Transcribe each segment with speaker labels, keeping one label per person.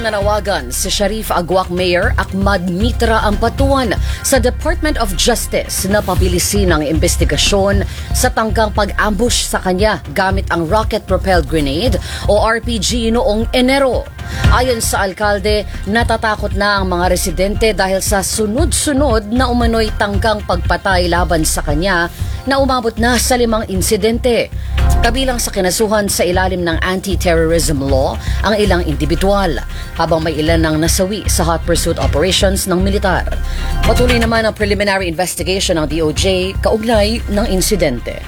Speaker 1: Nananawagan si Sharif Agwak Mayor Ahmad Mitra Ampatuan sa Department of Justice na pabilisin ang investigasyon sa tangkang pag-ambush sa kanya gamit ang rocket-propelled grenade o RPG noong Enero. Ayon sa alkalde, natatakot na ang mga residente dahil sa sunod-sunod na umano'y tangkang pagpatay laban sa kanya na umabot na sa 5 insidente. Kabilang sa kinasuhan sa ilalim ng anti-terrorism law ang ilang individual, habang may ilan nang nasawi sa hot pursuit operations ng militar. Patuloy naman ang preliminary investigation ng DOJ kaugnay ng insidente.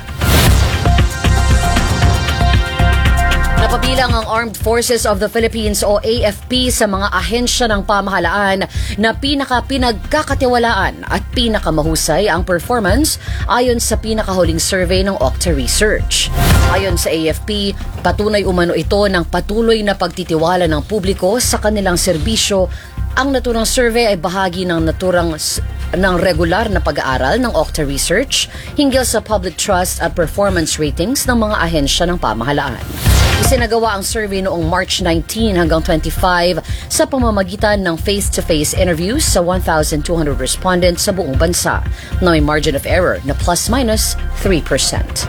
Speaker 1: Napabilang ang Armed Forces of the Philippines o AFP sa mga ahensya ng pamahalaan na pinagkakatiwalaan at pinakamahusay ang performance ayon sa pinakahuling survey ng Okta Research. Ayon sa AFP, patunay umano ito ng patuloy na pagtitiwala ng publiko sa kanilang serbisyo. Ang naturang survey ay bahagi ng regular na pag-aaral ng Okta Research hinggil sa public trust at performance ratings ng mga ahensya ng pamahalaan. Isinagawa ang survey noong March 19 hanggang 25 sa pamamagitan ng face-to-face interviews sa 1,200 respondents sa buong bansa na may margin of error na plus-minus 3%.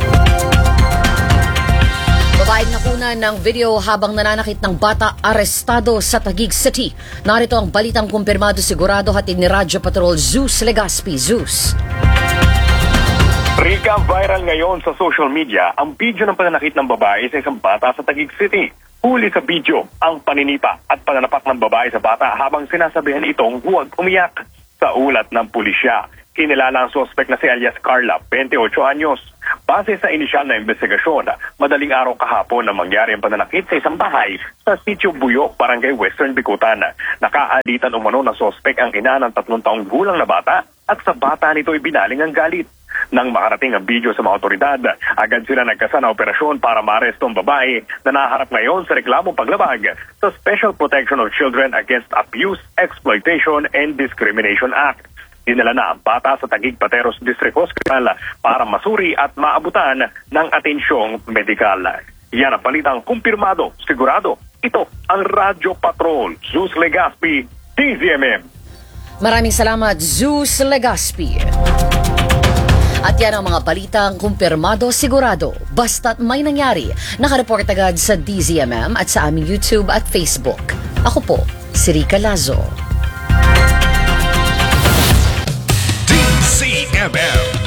Speaker 1: Babaeng nakunan ng video habang nananakit ng bata arestado sa Taguig City. Narito ang balitang kumpirmado sigurado hatid ni Radyo Patrol Zeus Legaspi. Zeus.
Speaker 2: Rika, viral ngayon sa social media ang video ng pananakit ng babae sa isang bata sa Taguig City. Huli sa video ang paninipa at pananapak ng babae sa bata habang sinasabihan itong huwag umiyak. Sa ulat ng pulisya, kinilala ang suspect na si alias Carla, 28 anyos. Base sa inisyal na investigasyon, madaling araw kahapon na mangyari ang pananakit sa isang bahay sa Sitio Buyok, Barangay Western Bicutan. Nakaalitan umano na suspect ang ina ng 3 taong gulang na bata at sa bata nito ibinaling ang galit. Nang makarating ang video sa mga otoridad, agad sila nagkasa na operasyon para maaresto ang babae na naharap ngayon sa reklamong paglabag sa Special Protection of Children Against Abuse, Exploitation and Discrimination Act. Dinala na ang bata sa Taguig Pateros District Hospital para masuri at maabutan ng atensyong medikal. Yan ang balitang kumpirmado, sigurado. Ito ang Radyo Patrol, Zeus Legaspi, DZMM.
Speaker 1: Maraming salamat, Zeus Legaspi. At yan ang mga balitang kumpirmado sigurado. Basta't may nangyari, nakareport agad sa DZMM at sa aming YouTube at Facebook. Ako po, si Rica Lazo.
Speaker 3: DZMM.